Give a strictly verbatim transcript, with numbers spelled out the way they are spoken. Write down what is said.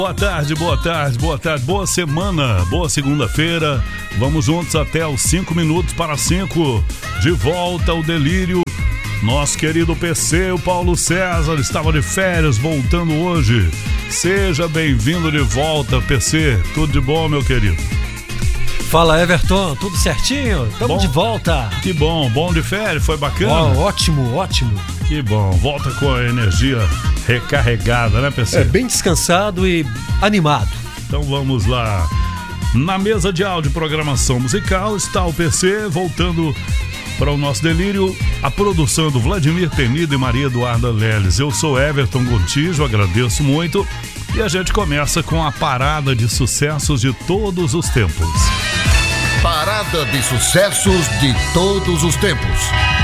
Boa tarde, boa tarde, boa tarde, boa semana, boa segunda-feira. Vamos juntos até os cinco minutos para cinco. De volta ao delírio. Nosso querido P C, o Paulo César, estava de férias, voltando hoje. Seja bem-vindo de volta, P C. Tudo de bom, meu querido? Fala, Everton, tudo certinho? Estamos de volta. Que bom, bom de férias, foi bacana? Oh, ótimo, ótimo. Que bom, volta com a energia recarregada, né, P C? É, bem descansado e animado. Então vamos lá. Na mesa de áudio programação musical está o P C, voltando para o nosso delírio, a produção do Vladimir Penido e Maria Eduarda Leles. Eu sou Everton Gontijo, agradeço muito. E a gente começa com a parada de sucessos de todos os tempos. Parada de sucessos de todos os tempos.